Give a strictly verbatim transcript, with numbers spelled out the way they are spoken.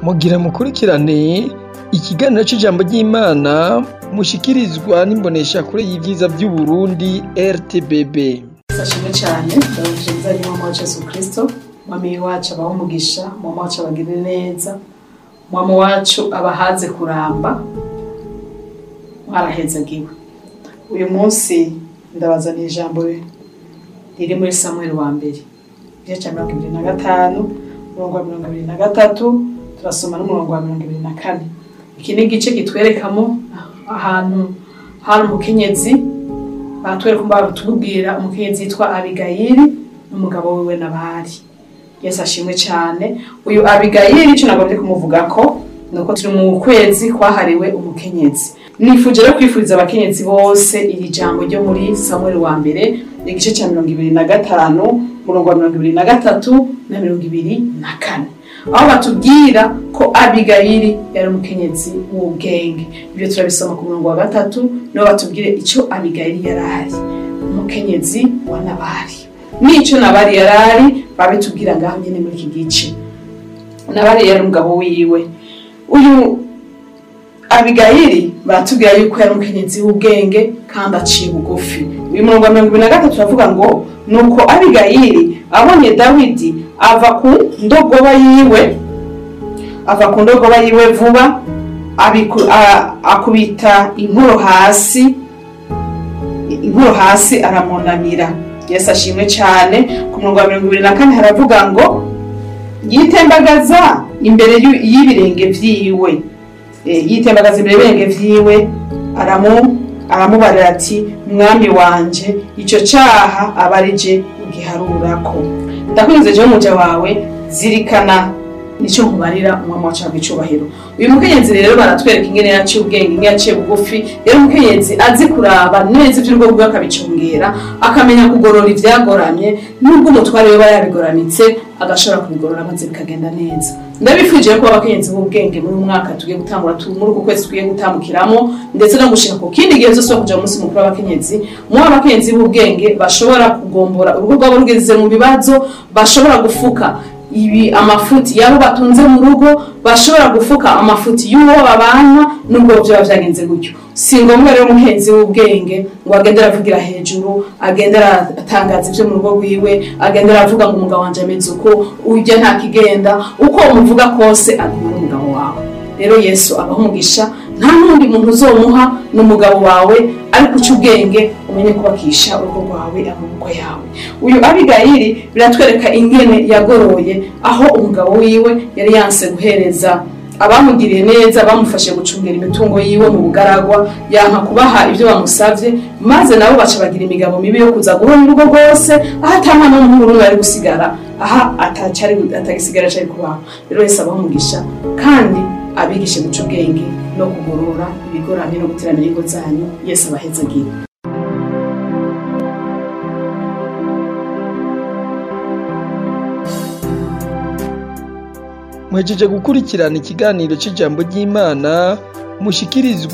Mugira mukurikirane ikiganiro c'ijambo ry'Imana mushikirizwa n'imboneshakure y'ivyiza vy'Uburundi R T B B. Sashimwe cyane ndabashimiza Imana wacu Yesu Kristo, mwami wacu abaho umugisha, mwami wacu abagirire neza, mwami wacu abahaze kuramba, mwarahezagiwe. Uyu munsi ndabazaniye ijambo riri muri Samuel wa mbere, igice cya mirongo ibiri na gatanu, umurongo wa mirongo ibiri na gatatu, turasoma n'umurongo wa mirongo ibiri na kane. Iki ni igice kitwerekamo ahantu hari umukenyezi, batwereka umubaro tubwira umukenyezi yitwa Abigayili n'umugabo wiwe Nabali. Yesu ashimwe cyane. Uyu Abigayili icyo nagomba kumuvugako nuko turi mu kwezi kwahariwe umukenyezi. Nifuje rero kwifuriza abakenyezi bose iri jambo ryo muri Samuel wa mbere igice cya mirongo ibiri na gatanu, umurongo wa mirongo ibiri na gatatu na mirongo ibiri na kane. Aho batubwira ko Abigayili yari umukenyezi w'ubwenge. Ibyo turabisoma ku murongo wa gatatu, niho batubwire icyo Abigayili yarari, umukenyezi wa Nabali. Nico Nabali yarari babitubwira ngaho nyene muri iki gice. Nabali yari umugabo wiwe. Uyu Abigayili batubwira yuko yari umukenyezi w'ubwenge kandi aciye bugufi. Uyu murongo wa mirongo ibiri na gatatu turavuga ngo nuko Abigayili abonye Dawidi ava ku ndogoba yiwe ava ku ndogoba yiwe vuba abiku, a, akubita inkoro hasi inkoro hasi aramunamira. Yesu ashimwe cyane. Ku murongo wa mirongo ibiri na kane haravuga ngo yitembagaza imbere y'ibirenge vyiwe, e, yitembagaza imbere y'ibirenge vyiwe aramu aramubarira ati mwami wanje ico caha abarije ugiharurako. Ndakwinze je umuja wawe zirikana nico nkubarira umwami wacu abicubahiro. Uyu mukenyezi rero baratwereka ingene yaciye ubwenge, ingene yaciye bugufi. Rero mukenyezi azi kuraba neza ivy'urugo rwe akabicungera, akamenya kugorora ivyagoramye, nubwo umutware we yabigoramitse agashobora kubigorora maze bikagenda neza. Ndabifuje ko abakenyezi b'ubwenge muri mwaka tugiye gutangura muri uko kwezi tugiye gutambukiramo, ndetse no gushika ku kindi gihe cyose kuja umunsi mukuru w'abakenyezi, mu abakenyezi b'ubwenge bashobora kugombora urugo rwabo rugeze mu bibazo, bashobora gufuka ibi amafuti yabo batunze mu rugo, bashobora gufuka amafuti y'uwo babana nubwo byo byagenze gutyo. Si ngombwa rero umukenyezi w'ubwenge ngo agendera avugira hejuru, agendera atangaza ibyo mu rugo rwiwe, agendera avuga ngo umugabo wanje ameze uko, ujya nta kigenda, uko umuvuga kose aguma umugabo wawe. Rero Yesu abaho umugisha, nta nundi muntu uzomuha n'umugabo wawe, ariko uca ubwenge umenye kubakisha urugo rwawe amaboko yawe. Uyu Abigayili biratwereka ingene yagoroye, aho umugabo wiwe yari yanse guhereza abamugiriye neza, bamufashe gucungera imitungo yiwe mu bugaragwa, yanka kubaha ibyo bamusavye, maze nabo baca bagira imigabo mibi yo kuza guhona urugo rwose, aho atamana n'umuntu bari gusigara, aha atacari atagisigara cari kubaho. Rero Yesu abaho umugisha kandi abigishe guca ubwenge no kugorora ibigoramye no guteramira ingo zanyu. Yesu abahezagiwe. Mwejeje gukurikirana ikiganiro c'ijambo ry'Imana mushikirizwa